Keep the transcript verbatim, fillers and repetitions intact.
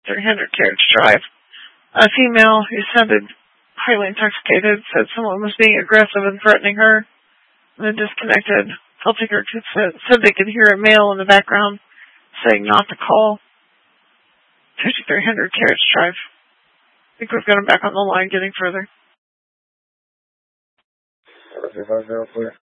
three hundred Carriage Drive. A female who sounded highly intoxicated said someone was being aggressive and threatening her. And then disconnected. Heltaker said, said they could hear a male in the background saying not to call. fifty-three hundred Carriage Drive. I think we've got him back on the line getting further. five zero, clear.